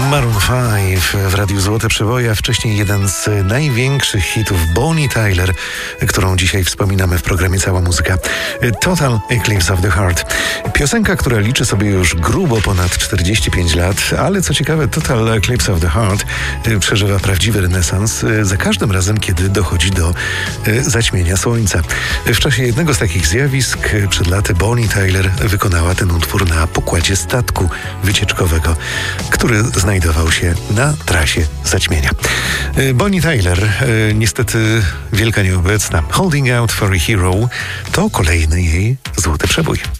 Maroon 5 w Radiu Złote Przeboje, a wcześniej jeden z największych hitów Bonnie Tyler, którą dzisiaj wspominamy w programie Cała Muzyka. Total Eclipse of the Heart. Piosenka, która liczy sobie już grubo ponad 45 lat, ale co ciekawe, Total Eclipse of the Heart przeżywa prawdziwy renesans za każdym razem, kiedy dochodzi do zaćmienia słońca. W czasie jednego z takich zjawisk przed laty Bonnie Tyler wykonała ten utwór na pokładzie statku wycieczkowego, który znajdował się na trasie zaćmienia. Bonnie Tyler, niestety wielka nieobecna. Holding Out for a Hero to kolejny jej złoty przebój.